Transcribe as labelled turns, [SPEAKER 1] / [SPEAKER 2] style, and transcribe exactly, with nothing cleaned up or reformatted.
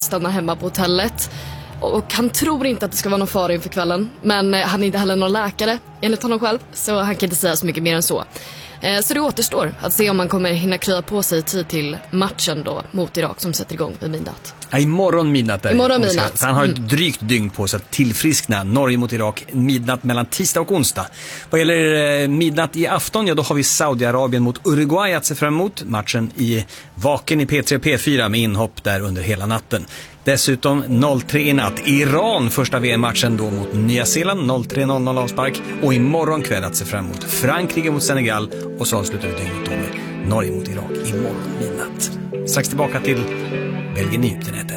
[SPEAKER 1] stanna hemma på hotellet. Och han tror inte att det ska vara någon fara inför kvällen. Men han är inte heller någon läkare enligt honom själv. Så han kan inte säga så mycket mer än så. Så det återstår att se om man kommer hinna krya på sig tid till matchen då mot Irak som sätter igång vid midnatt.
[SPEAKER 2] Ja, imorgon midnatt. Där
[SPEAKER 1] imorgon midnatt.
[SPEAKER 2] Så han har ett drygt dygn på sig att tillfriskna. Norge mot Irak, midnatt mellan tisdag och onsdag. Vad gäller midnatt i afton, ja då har vi Saudiarabien mot Uruguay att se fram emot. Matchen i Vaken i P tre P fyra med inhopp där under hela natten. Dessutom noll tre i natt. Iran, första V M-matchen då mot Nya Zeeland, noll tre noll noll avspark. Och imorgon kväll att se fram emot Frankrike mot Senegal. Och så avslutar vi dygnet då med Norge mot Irak imorgon midnatt. Strax tillbaka till Belgien i internet.